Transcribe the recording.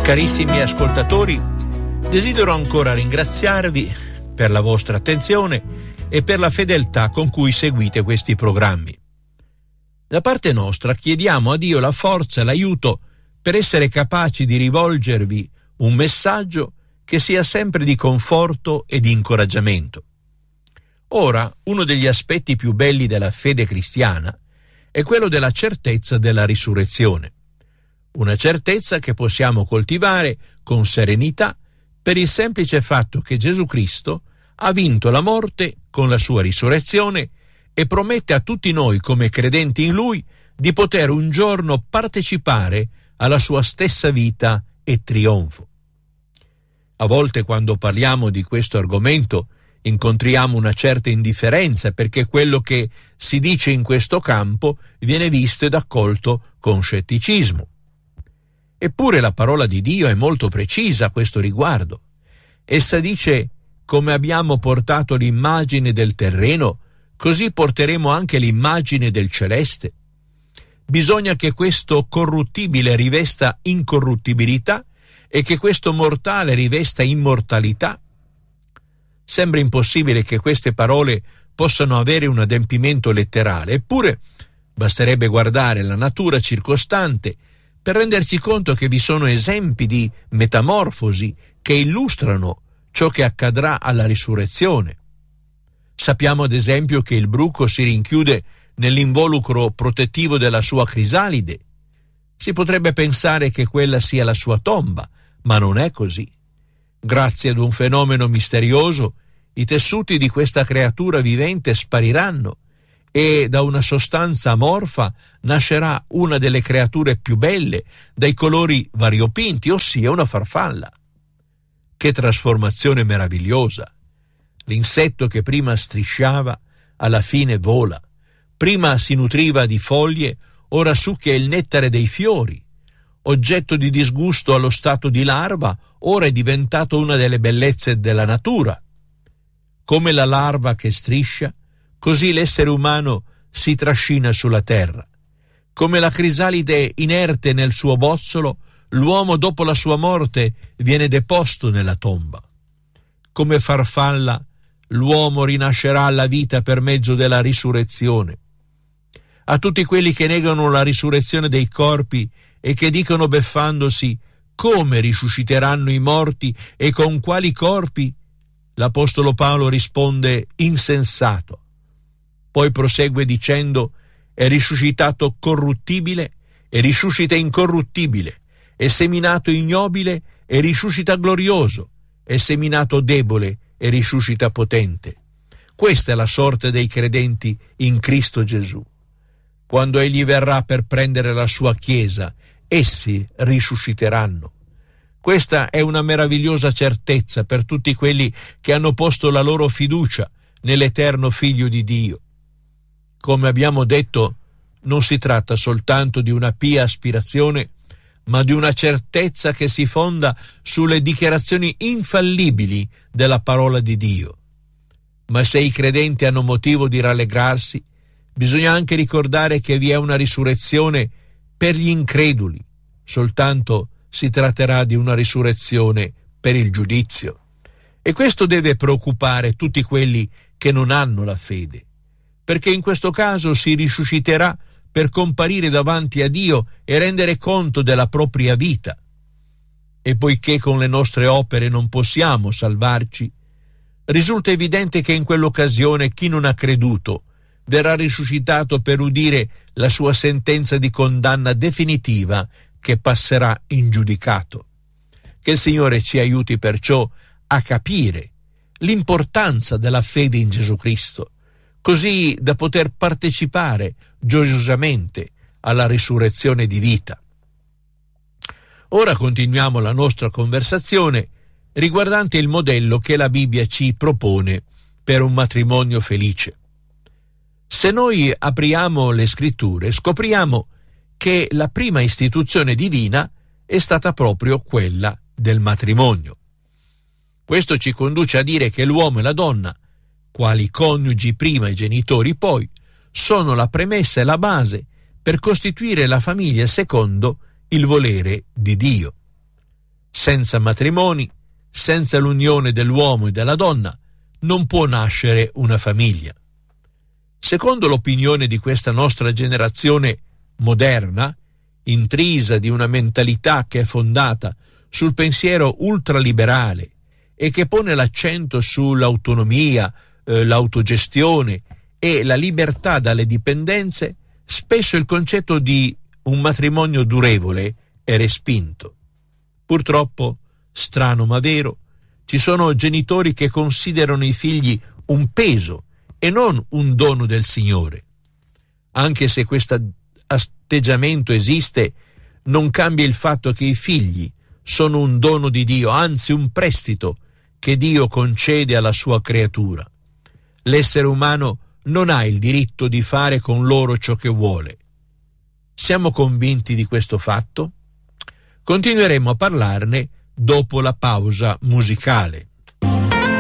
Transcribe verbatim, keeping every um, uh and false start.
Carissimi ascoltatori, desidero ancora ringraziarvi per la vostra attenzione e per la fedeltà con cui seguite questi programmi. Da parte nostra chiediamo a Dio la forza e l'aiuto per essere capaci di rivolgervi un messaggio che sia sempre di conforto e di incoraggiamento. Ora, uno degli aspetti più belli della fede cristiana è quello della certezza della risurrezione. Una certezza che possiamo coltivare con serenità per il semplice fatto che Gesù Cristo ha vinto la morte con la sua risurrezione e promette a tutti noi come credenti in Lui di poter un giorno partecipare alla sua stessa vita e trionfo. A volte quando parliamo di questo argomento incontriamo una certa indifferenza perché quello che si dice in questo campo viene visto ed accolto con scetticismo. Eppure la parola di Dio è molto precisa a questo riguardo. Essa dice: come abbiamo portato l'immagine del terreno, così porteremo anche l'immagine del celeste. Bisogna che questo corruttibile rivesta incorruttibilità e che questo mortale rivesta immortalità. Sembra impossibile che queste parole possano avere un adempimento letterale, eppure basterebbe guardare la natura circostante per rendersi conto che vi sono esempi di metamorfosi che illustrano ciò che accadrà alla risurrezione. Sappiamo ad esempio che il bruco si rinchiude nell'involucro protettivo della sua crisalide. Si potrebbe pensare che quella sia la sua tomba, ma non è così. Grazie ad un fenomeno misterioso, i tessuti di questa creatura vivente spariranno e da una sostanza amorfa nascerà una delle creature più belle, dai colori variopinti, ossia una farfalla. Che trasformazione meravigliosa! L'insetto che prima strisciava, alla fine vola. Prima si nutriva di foglie, ora succhia il nettare dei fiori. Oggetto di disgusto allo stato di larva, ora è diventato una delle bellezze della natura. Come la larva che striscia, così l'essere umano si trascina sulla terra. Come la crisalide inerte nel suo bozzolo, l'uomo dopo la sua morte viene deposto nella tomba. Come farfalla, l'uomo rinascerà alla vita per mezzo della risurrezione. A tutti quelli che negano la risurrezione dei corpi e che dicono beffandosi: come risusciteranno i morti e con quali corpi? L'Apostolo Paolo risponde: insensato. Poi prosegue dicendo: è risuscitato corruttibile e risuscita incorruttibile, è seminato ignobile e risuscita glorioso, è seminato debole e risuscita potente. Questa è la sorte dei credenti in Cristo Gesù. Quando Egli verrà per prendere la sua Chiesa, essi risusciteranno. Questa è una meravigliosa certezza per tutti quelli che hanno posto la loro fiducia nell'eterno Figlio di Dio. Come abbiamo detto, non si tratta soltanto di una pia aspirazione, ma di una certezza che si fonda sulle dichiarazioni infallibili della parola di Dio. Ma se i credenti hanno motivo di rallegrarsi, bisogna anche ricordare che vi è una risurrezione per gli increduli. Soltanto si tratterà di una risurrezione per il giudizio. E questo deve preoccupare tutti quelli che non hanno la fede, perché in questo caso si risusciterà per comparire davanti a Dio e rendere conto della propria vita. E poiché con le nostre opere non possiamo salvarci, risulta evidente che in quell'occasione chi non ha creduto verrà risuscitato per udire la sua sentenza di condanna definitiva che passerà in giudicato. Che il Signore ci aiuti perciò a capire l'importanza della fede in Gesù Cristo, così da poter partecipare gioiosamente alla risurrezione di vita. Ora continuiamo la nostra conversazione riguardante il modello che la Bibbia ci propone per un matrimonio felice. Se noi apriamo le scritture, scopriamo che la prima istituzione divina è stata proprio quella del matrimonio. Questo ci conduce a dire che l'uomo e la donna, quali coniugi prima e genitori poi, sono la premessa e la base per costituire la famiglia secondo il volere di Dio. Senza matrimoni, senza l'unione dell'uomo e della donna, non può nascere una famiglia. Secondo l'opinione di questa nostra generazione moderna, intrisa di una mentalità che è fondata sul pensiero ultraliberale e che pone l'accento sull'autonomia, eh, l'autogestione e la libertà dalle dipendenze, spesso il concetto di un matrimonio durevole è respinto. Purtroppo, strano ma vero, ci sono genitori che considerano i figli un peso e non un dono del Signore. Anche se questo atteggiamento esiste, non cambia il fatto che i figli sono un dono di Dio, anzi un prestito che Dio concede alla sua creatura. L'essere umano non ha il diritto di fare con loro ciò che vuole. Siamo convinti di questo fatto? Continueremo a parlarne dopo la pausa musicale.